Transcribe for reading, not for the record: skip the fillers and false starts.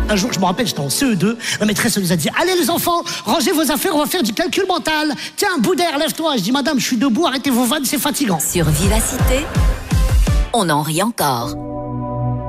Un jour, je me rappelle, j'étais en CE2, la maîtresse nous a dit « Allez les enfants, rangez vos affaires, on va faire du calcul mental. Tiens, Boudère, lève-toi. » Je dis « Madame, je suis debout, arrêtez vos vannes, c'est fatigant. » Sur Vivacité, on en rit encore.